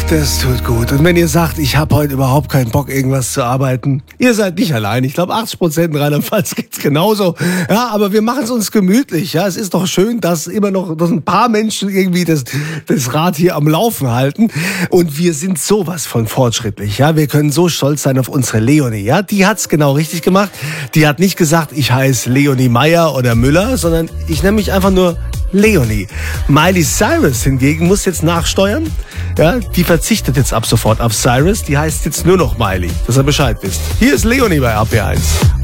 Das tut gut. Und wenn ihr sagt, ich habe heute überhaupt keinen Bock, irgendwas zu arbeiten, ihr seid nicht allein. Ich glaube, 80% in Rheinland-Pfalz geht's genauso. Ja, aber wir machen es uns gemütlich. Ja, es ist doch schön, dass immer noch, dass ein paar Menschen irgendwie das Rad hier am Laufen halten. Und wir sind sowas von fortschrittlich. Ja, wir können so stolz sein auf unsere Leonie. Ja, die hat's genau richtig gemacht. Die hat nicht gesagt, ich heiße Leonie Meyer oder Müller, sondern ich nenne mich einfach nur Leonie. Miley Cyrus hingegen muss jetzt nachsteuern. Ja, die verzichtet jetzt ab sofort auf Cyrus. Die heißt jetzt nur noch Miley, dass ihr Bescheid wisst. Hier ist Leonie bei RP1.